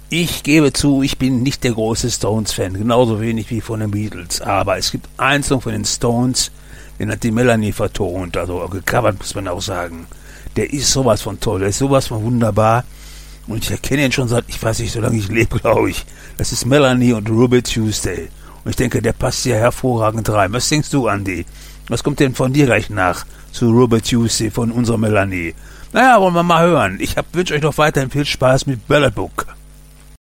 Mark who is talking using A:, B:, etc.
A: Ich gebe zu, ich bin nicht der große Stones-Fan, genauso wenig wie von den Beatles. Aber es gibt einen Song von den Stones, den hat die Melanie vertont, also gecovert, muss man auch sagen. Der ist sowas von toll, der ist sowas von wunderbar. Und ich erkenne ihn schon seit, ich weiß nicht, so lange ich lebe, glaube ich. Das ist Melanie und Ruby Tuesday. Und ich denke, der passt hier hervorragend rein. Was denkst du, Andi? Was kommt denn von dir gleich nach zu Ruby Tuesday von unserer Melanie? Naja, wollen wir mal hören. Ich wünsche euch noch weiterhin viel Spaß mit Bella Book.